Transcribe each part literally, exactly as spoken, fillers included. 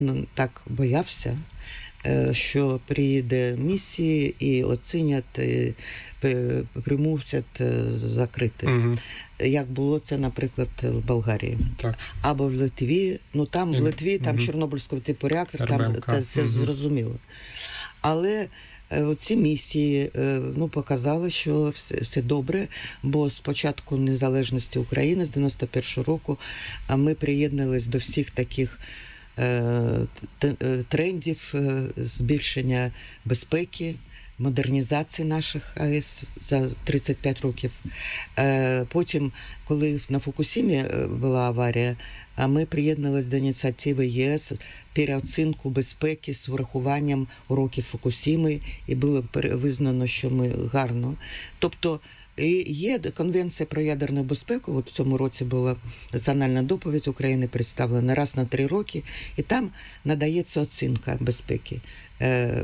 так боявся, що приїде місії і оцінять, примусять закрити. Угу. Як було це, наприклад, в Болгарії. Так. Або в Литві. Ну, там, і, в Литві, там угу. Чорнобильського типу реактор, там це угу. зрозуміло. Але ці місії, ну, показали, що все, все добре, бо з початку незалежності України, з дев'яносто першого року, ми приєднались до всіх таких трендів збільшення безпеки, модернізації наших АЕС за тридцять п'ять років. Потім, коли на Фукусімі була аварія, ми приєдналися до ініціативи ЄС переоцінку безпеки з врахуванням уроків Фукусіми, і було визнано, що ми гарно. Тобто, і є Конвенція про ядерну безпеку, от в цьому році була національна доповідь України представлена раз на три роки, і там надається оцінка безпеки. Е,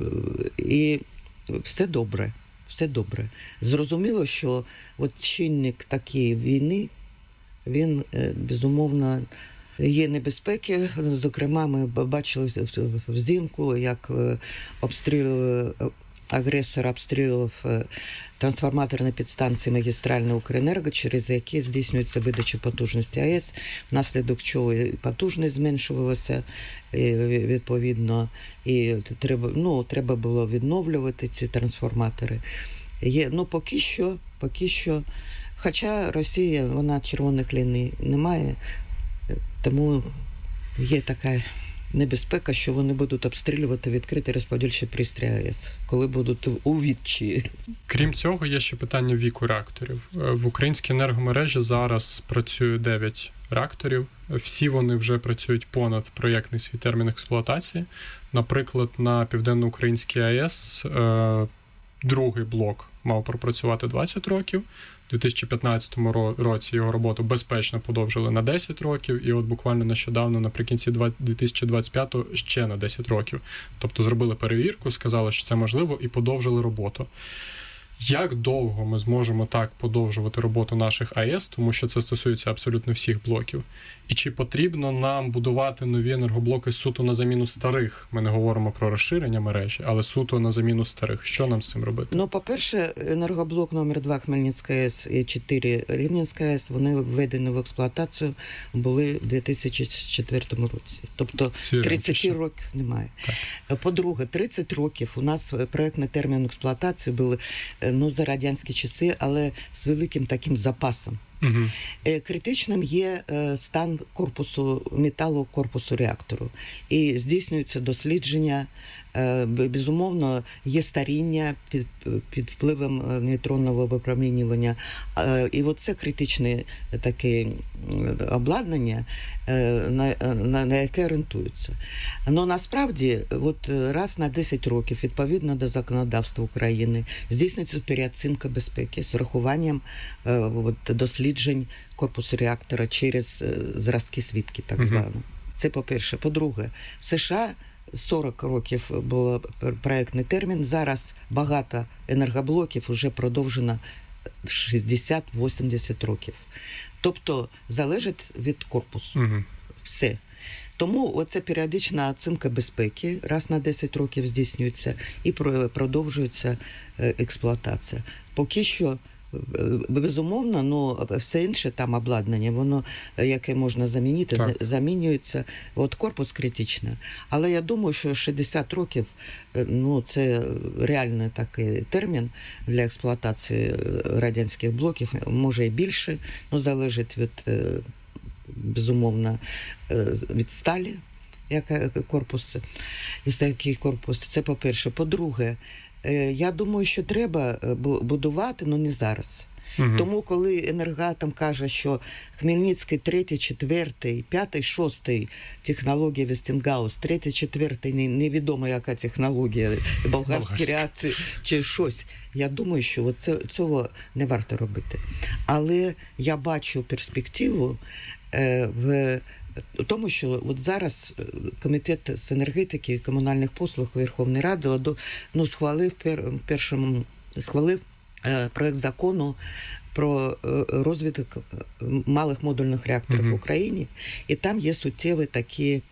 і все добре, все добре. Зрозуміло, що от чинник такої війни, він, безумовно, є небезпеки. Зокрема, ми бачили взимку, як обстрілювали, агресор обстрілював трансформаторні підстанції магістральної Укренерго, через які здійснюється видача потужності АЕС, внаслідок чого і потужність зменшувалася, і, відповідно, і треба, ну, треба було відновлювати ці трансформатори. Є, ну, поки що, поки що, хоча Росія, вона червоних ліній не має, тому є така небезпека, що вони будуть обстрілювати відкриті розподільчі пристрої АЕС, коли будуть у відчаї. Крім цього, є ще питання віку реакторів. В українській енергомережі зараз працює дев'ять реакторів. Всі вони вже працюють понад проєктний свій термін експлуатації. Наприклад, на Південноукраїнській АЕС е, другий блок мав пропрацювати двадцять років. У дві тисячі п'ятнадцятому році його роботу безпечно подовжили на десять років, і от буквально нещодавно, наприкінці дві тисячі двадцять п'ятого, ще на десять років. Тобто зробили перевірку, сказали, що це можливо, і подовжили роботу. Як довго ми зможемо так подовжувати роботу наших АЕС, тому що це стосується абсолютно всіх блоків? І чи потрібно нам будувати нові енергоблоки суто на заміну старих? Ми не говоримо про розширення мережі, але суто на заміну старих. Що нам з цим робити? Ну, по-перше, енергоблок номер два Хмельницька АЕС і чотири Рівненська АЕС, вони введені в експлуатацію були в дві тисячі четвертому році. Тобто тридцять років немає. Так. По-друге, тридцять років у нас проєктний термін експлуатації були, ну, за радянські часи, але з великим таким запасом. Угу. Критичним є стан корпусу, металу корпусу реактору. І здійснюється дослідження, безумовно, є старіння під, під впливом нейтронного випромінювання. І от це критичне таке обладнання, на, на, на яке орієнтується. Але насправді, от раз на десять років, відповідно до законодавства України, здійснюється переоцінка безпеки з урахуванням от, досліджень корпусу реактора через зразки свідки, так звано. Угу. Це по-перше. По-друге, в США сорок років було проєктний термін, зараз багато енергоблоків вже продовжено шістдесят-вісімдесят років. Тобто залежить від корпусу. Угу. Все. Тому оця періодична оцінка безпеки раз на десять років здійснюється і продовжується експлуатація. Поки що, безумовно, ну, все інше там обладнання, воно, яке можна замінити, так. замінюється. От корпус критично. Але я думаю, що шістдесят років, ну, це реальний такий термін для експлуатації радянських блоків, може і більше, ну, залежить від, безумовно, від сталі, яка корпус, із такий корпус. Це по-перше. По-друге, я думаю, що треба будувати, але не зараз. Угу. Тому, коли Енергоатом каже, що Хмельницький третій, четвертий, п'ятий, шостий технологія Вестінгаус, третій, четвертий, невідомо яка технологія, болгарські реакції чи щось. Я думаю, що це, цього не варто робити. Але я бачу перспективу е, в тому, що от зараз Комітет з енергетики і комунальних послуг Верховної Ради, ну, схвалив пер, першому схвалив е, проект закону про розвиток малих модульних реакторів mm-hmm. в Україні, і там є суттєві такі